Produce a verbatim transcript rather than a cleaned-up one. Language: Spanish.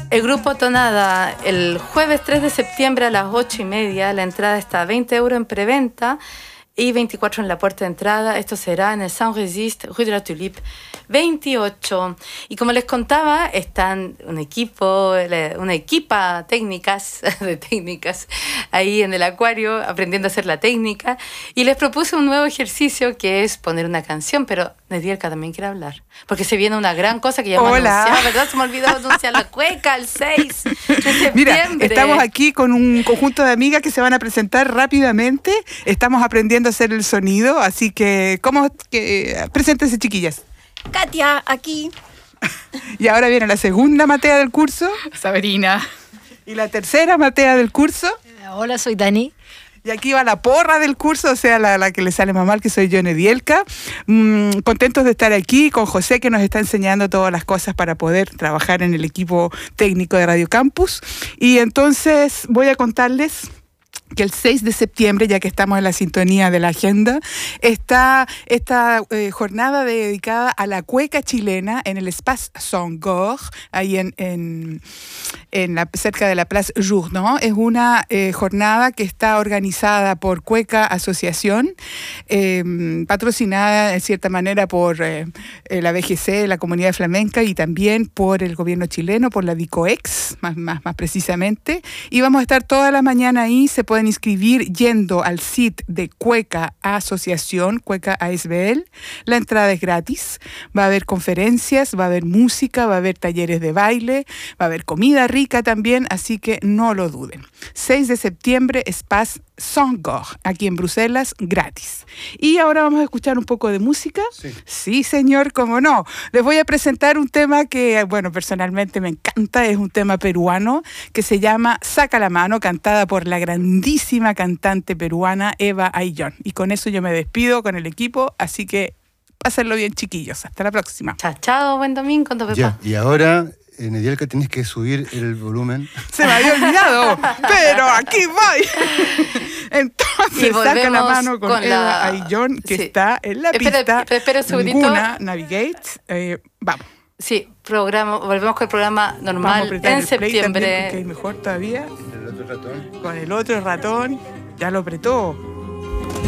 El grupo Tonada, el jueves tres de septiembre a las ocho y media, la entrada está a veinte euros en preventa y veinticuatro en la puerta de entrada. Esto será en el Saint-Resist, Rue de la Tulipe, veintiocho. Y como les contaba, están un equipo, una equipa técnicas, de técnicas ahí en el acuario, aprendiendo a hacer la técnica. Y les propuse un nuevo ejercicio que es poner una canción, pero Nedielka también quiere hablar. Porque se viene una gran cosa que ya hemos anunciado, ¿verdad? Se me olvidó anunciar la cueca el seis de septiembre. Mira, estamos aquí con un conjunto de amigas que se van a presentar rápidamente. Estamos aprendiendo a hacer el sonido, así que, ¿cómo? Que, preséntense, chiquillas. Katia, aquí. Y ahora viene la segunda Matea del curso. Sabrina. Y la tercera Matea del curso. Hola, soy Dani. Y aquí va la porra del curso, o sea, la, la que le sale más mal, que soy yo, Nedielka. Mm, contentos de estar aquí con José, que nos está enseñando todas las cosas para poder trabajar en el equipo técnico de Radio Campus. Y entonces voy a contarles que el seis de septiembre, ya que estamos en la sintonía de la agenda, está esta eh, jornada dedicada a la cueca chilena en el Espace Saint-Gorge, ahí en, en, en la, cerca de la Place Jourdan. Es una eh, jornada que está organizada por Cueca Asociación, eh, patrocinada en cierta manera por eh, la B G C, la Comunidad Flamenca, y también por el gobierno chileno, por la DICOEX, más, más, más precisamente. Y vamos a estar toda la mañana ahí. Se pueden inscribir yendo al sitio de Cueca Asociación, Cueca A S B L. La entrada es gratis. Va a haber conferencias, va a haber música, va a haber talleres de baile, va a haber comida rica también, así que no lo duden. seis de septiembre, Espace Saint-Gorge, aquí en Bruselas, gratis. Y ahora vamos a escuchar un poco de música. Sí. Sí, señor, cómo no. Les voy a presentar un tema que, bueno, personalmente me encanta. Es un tema peruano que se llama Saca la Mano, cantada por la grandísima cantante peruana Eva Ayllón. Y con eso yo me despido con el equipo, así que pásenlo bien, chiquillos. Hasta la próxima. Chao, chao, buen domingo, Pepa. Ya, y ahora, eh, Nedielka, tienes que subir el volumen. Se me había olvidado, pero aquí voy. Entonces, saca la mano con, con Eva la... Ayllón, que sí. está en la espera, pista. Espera un segundito. Ninguna Navigate. Eh, vamos. Sí, programa, volvemos con el programa normal en septiembre. Porque hay mejor todavía. ¿El otro ratón? Con el otro ratón. Ya lo apretó.